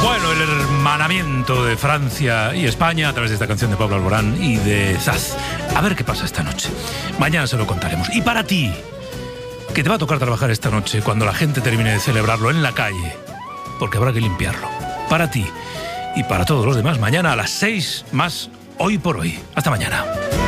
Bueno, el hermanamiento de Francia y España a través de esta canción de Pablo Alborán y de Zaz. A ver qué pasa esta noche. Mañana se lo contaremos. Y para ti, que te va a tocar trabajar esta noche cuando la gente termine de celebrarlo en la calle, porque habrá que limpiarlo. Para ti y para todos los demás, mañana a las 6 más Hoy por Hoy. Hasta mañana.